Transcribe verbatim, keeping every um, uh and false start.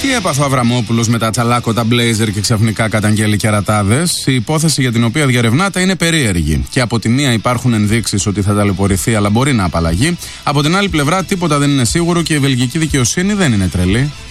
Τι έπαθε ο Αβραμόπουλος με τα τσαλάκωτα μπλέιζερ και ξαφνικά καταγγέλει κερατάδες? Η υπόθεση για την οποία διαρευνάται είναι περίεργη. Και από τη μία υπάρχουν ενδείξεις ότι θα ταλαιπωρηθεί, αλλά μπορεί να απαλλαγεί. Από την άλλη πλευρά, τίποτα δεν είναι σίγουρο και η βελγική δικαιοσύνη δεν είναι τρελή.